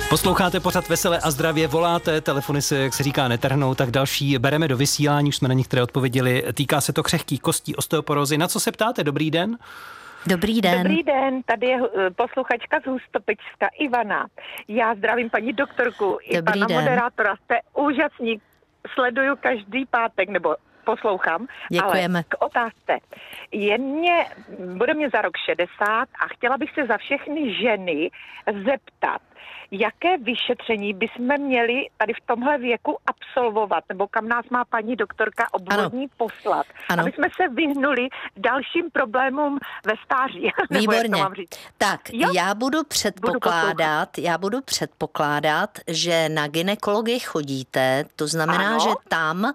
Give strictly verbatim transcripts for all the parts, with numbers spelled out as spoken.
Posloucháte pořad Veselé a zdravě, voláte, telefony se, jak se říká, netrhnou, tak další bereme do vysílání, už jsme na některé odpověděli. Týká se to křehkých kostí, osteoporózy. Na co se ptáte? Dobrý den. Dobrý den. Dobrý den, tady je posluchačka z Hustopičska Ivana. Já zdravím paní doktorku i Dobrý pana den. moderátora, jste úžasní, sleduju každý pátek, nebo poslouchám. Děkujeme. Ale k otázce. Je mě, bude mě za rok šedesát a chtěla bych se za všechny ženy zeptat, jaké vyšetření bychom měli tady v tomhle věku absolvovat, nebo kam nás má paní doktorka obvodní ano. poslat, ano. aby jsme se vyhnuli dalším problémům ve stáří. Výborně. Tak, jo? já budu předpokládat, budu já budu předpokládat, že na gynekologii chodíte, to znamená, ano. že tam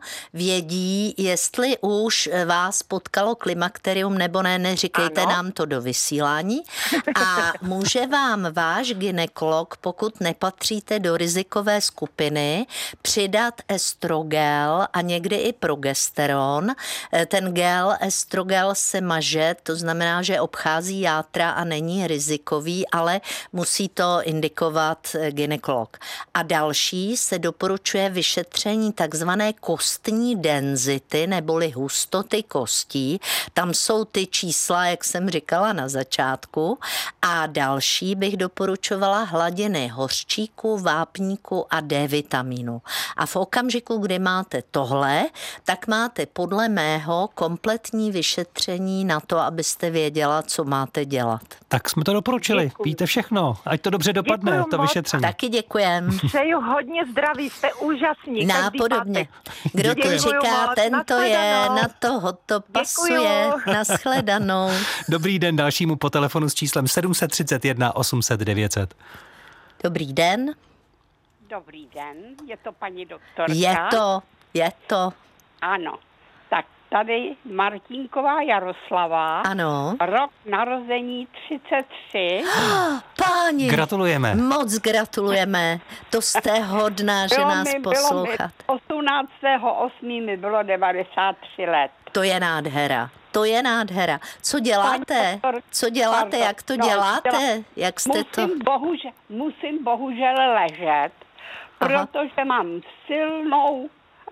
vědí, jestli už vás potkalo klimakterium nebo ne, neříkejte ano. nám to do vysílání. A může vám váš gynekolog, pokud nepatříte do rizikové skupiny, přidat estrogel a někdy i progesteron. Ten gel, estrogel se maže, to znamená, že obchází játra a není rizikový, ale musí to indikovat gynekolog. A další se doporučuje vyšetření takzvané kostní denzity neboli hustoty kostí. Tam jsou ty čísla, jak jsem říkala na začátku. A další bych doporučovala hladiny hořčíku, vápníku a D vitamínu. A v okamžiku, kdy máte tohle, tak máte podle mého kompletní vyšetření na to, abyste věděla, co máte dělat. Tak jsme to doporučili. Děkuji. Víte všechno. Ať to dobře dopadne, děkuju to moc. Vyšetření. Taky děkujem. Přeju hodně zdraví, jste úžasní. Nápodobně. Kdo to říká, moc. Tento je, na toho to pasuje. Nashledanou. Dobrý den dalšímu po telefonu s číslem sedm set třicet jedna osm set devět set. Dobrý den. Dobrý den, je to paní doktorka? Je to, je to. Ano, tak tady Martinková Jaroslava. Ano. Rok narození třicet tři. Páni. Gratulujeme. Moc gratulujeme. To jste hodná, že bylo nás mi, poslouchat. osmnáctého osmého mi bylo devadesát tři let. To je nádhera. To je nádhera. Co děláte? Co děláte? Pardon, Jak to no, děláte? děla... Jak jste musím to? Bohužel, musím bohužel ležet, Aha. protože mám silnou,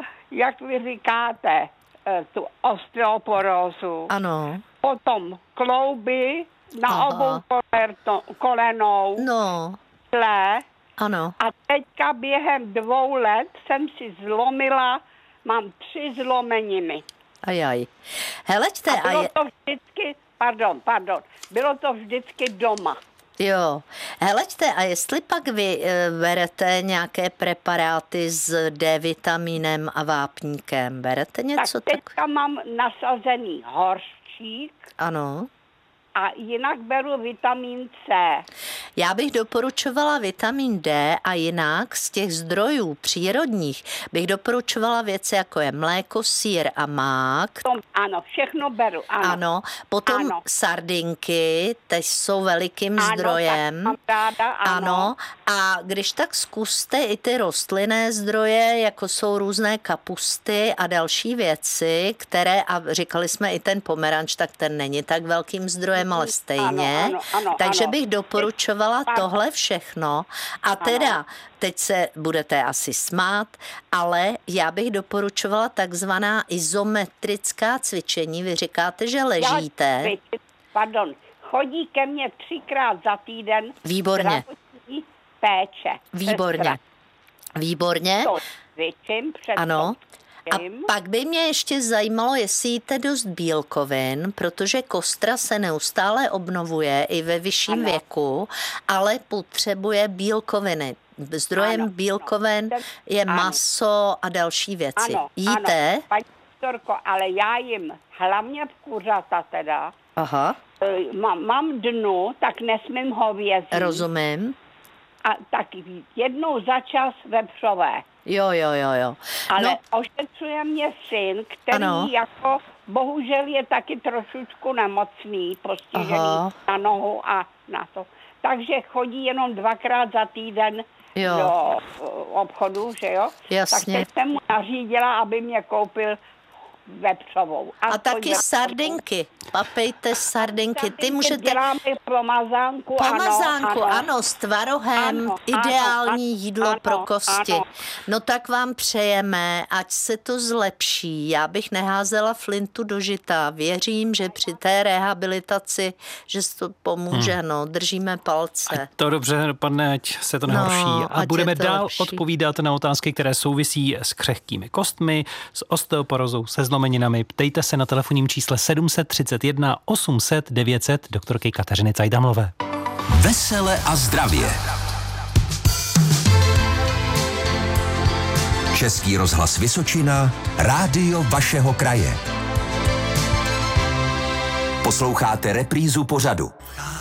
jak vy říkáte, tu osteoporózu. Ano. Potom klouby na Aha. obou kolerto, kolenou, No. tle. Ano. A teďka během dvou let jsem si zlomila, mám tři zlomeniny. Ajaj. Heleďte. A bylo a je... to vždycky, pardon, pardon, bylo to vždycky doma. Jo. Heleďte, a jestli pak vy e, berete nějaké preparáty s D vitamínem a vápníkem, berete něco tak teďka tak... mám nasazený horščík. Ano. A jinak beru vitamin C. Já bych doporučovala vitamin D a jinak z těch zdrojů přírodních bych doporučovala věci, jako je mléko, sýr a mák. Tom, ano, všechno beru. Ano, ano. Potom ano. Sardinky, teď jsou velikým ano, zdrojem. Mám ráda, ano. ano. A když tak zkuste i ty rostlinné zdroje, jako jsou různé kapusty a další věci, které, a říkali jsme i ten pomeranč, tak ten není tak velkým zdrojem, ale stejně. Ano, ano, ano, Takže ano. bych doporučovala Teď, tohle všechno. A teda, ano. teď se budete asi smát, ale já bych doporučovala takzvaná izometrická cvičení. Vy říkáte, že ležíte. Já, pardon, chodí ke mně třikrát za týden. Výborně. Péče. Výborně. Sestra. Výborně. To cvičím před Ano. A tím. pak by mě ještě zajímalo, jestli jíte dost bílkovin, protože kostra se neustále obnovuje i ve vyšším ano. věku, ale potřebuje bílkoviny. Zdrojem ano. bílkovin je ano. maso a další věci. Ano. Jíte? Ano. Paní doktorko, ale já jim hlavně kuřata teda. Aha. Mám, mám dnu, tak nesmím hovězí. Rozumím. A tak jednou za čas vepřové. Jo, jo, jo, jo. Ale no. ošetřuje mě syn, který ano. jako bohužel je taky trošičku nemocný, postižený Aha. na nohu a na to. Takže chodí jenom dvakrát za týden jo. do obchodu, že jo? Jasně. Tak teď jsem mu nařídila, aby mě koupil vepřovou. A taky vepřovou. Sardinky. Papejte sardinky. Ty můžete... Děláme pomazánku, Pomazánku, ano, ano, s tvarohem. Ano, ideální ano, jídlo ano, pro kosti. Ano. No tak vám přejeme, ať se to zlepší. Já bych neházela flintu do žita. Věřím, že při té rehabilitaci, že se to pomůže. Hmm. No, držíme palce. Ať to dobře dopadne, ať se to nehorší. No, a budeme dál lepší. odpovídat na otázky, které souvisí s křehkými kostmi, s osteoporózou, se zlomeninami. Ptejte se na telefonním čísle sedm set třicet jedna osm set devět set doktorky Kateřiny Cajdamlové. Vesele a zdravě. Český rozhlas Vysočina, rádio vašeho kraje. Posloucháte reprízu pořadu.